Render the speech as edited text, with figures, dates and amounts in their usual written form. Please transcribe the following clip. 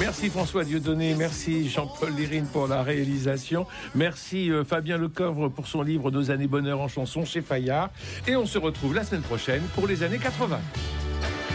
Merci François Dieudonné, merci Jean-Paul Lérine pour la réalisation, merci Fabien Lecoeuvre pour son livre Nos années bonheur en chanson chez Fayard. Et on se retrouve la semaine prochaine pour les années 80.